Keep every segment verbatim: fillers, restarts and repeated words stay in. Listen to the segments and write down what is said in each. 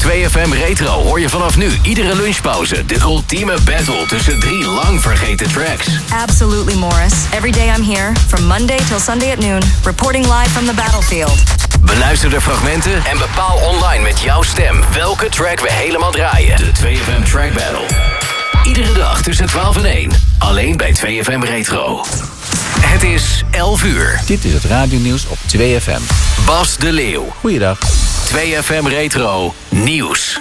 twee F M Retro hoor je vanaf nu iedere lunchpauze de ultieme battle tussen drie lang vergeten tracks. Absolutely, Morris. Every day I'm here, from Monday till Sunday at noon, reporting live from the battlefield. Beluister de fragmenten en bepaal online met jouw stem welke track we helemaal draaien. De twee F M Track Battle. Iedere dag tussen twaalf en één. Alleen bij twee F M Retro. Het is elf uur. Dit is het radionieuws op twee F M. Bas de Leeuw. Goeiedag. twee F M Retro Nieuws.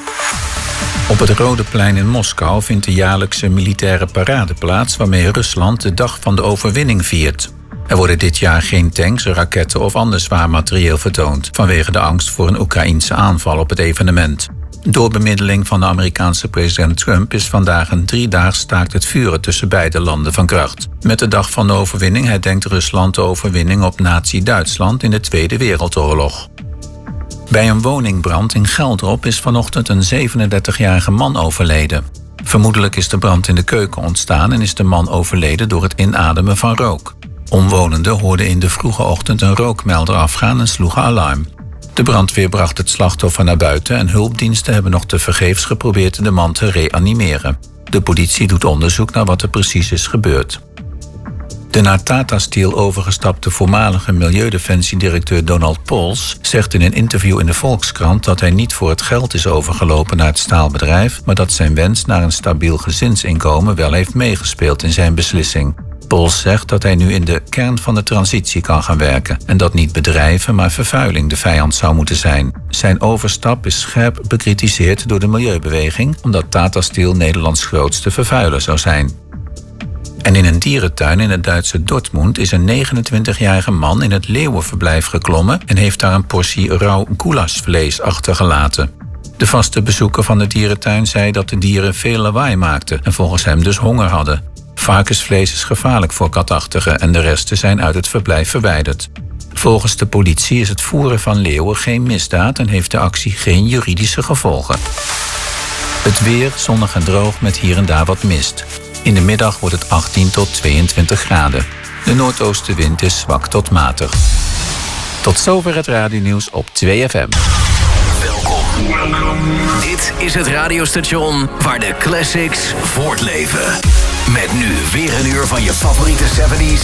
Op het Rode Plein in Moskou vindt de jaarlijkse militaire parade plaats waarmee Rusland de dag van de overwinning viert. Er worden dit jaar geen tanks, raketten of ander zwaar materieel vertoond vanwege de angst voor een Oekraïense aanval op het evenement. Door bemiddeling van de Amerikaanse president Trump is vandaag een driedaags staakt het vuren tussen beide landen van kracht. Met de dag van de overwinning herdenkt Rusland de overwinning op Nazi-Duitsland in de Tweede Wereldoorlog. Bij een woningbrand in Geldrop is vanochtend een zevenendertigjarige man overleden. Vermoedelijk is de brand in de keuken ontstaan en is de man overleden door het inademen van rook. Omwonenden hoorden in de vroege ochtend een rookmelder afgaan en sloegen alarm. De brandweer bracht het slachtoffer naar buiten en hulpdiensten hebben nog tevergeefs geprobeerd de man te reanimeren. De politie doet onderzoek naar wat er precies is gebeurd. De naar Tata Steel overgestapte voormalige milieudefensiedirecteur Donald Pols zegt in een interview in de Volkskrant dat hij niet voor het geld is overgelopen naar het staalbedrijf, maar dat zijn wens naar een stabiel gezinsinkomen wel heeft meegespeeld in zijn beslissing. Pols zegt dat hij nu in de kern van de transitie kan gaan werken en dat niet bedrijven, maar vervuiling de vijand zou moeten zijn. Zijn overstap is scherp bekritiseerd door de milieubeweging omdat Tata Steel Nederlands grootste vervuiler zou zijn. En in een dierentuin in het Duitse Dortmund is een negenentwintigjarige man in het leeuwenverblijf geklommen en heeft daar een portie rauw goulaschvlees achtergelaten. De vaste bezoeker van de dierentuin zei dat de dieren veel lawaai maakten en volgens hem dus honger hadden. Varkensvlees is gevaarlijk voor katachtigen en de resten zijn uit het verblijf verwijderd. Volgens de politie is het voeren van leeuwen geen misdaad en heeft de actie geen juridische gevolgen. Het weer zonnig en droog met hier en daar wat mist. In de middag wordt het achttien tot tweeëntwintig graden. De noordoostenwind is zwak tot matig. Tot zover het radionieuws op twee F M. Welkom. Dit is het radiostation waar de classics voortleven. Met nu weer een uur van je favoriete zeventies,